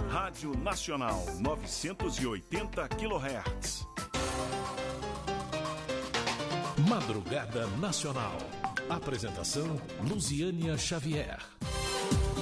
Rádio Nacional 980 kHz. Madrugada Nacional. Apresentação Luziânia Xavier.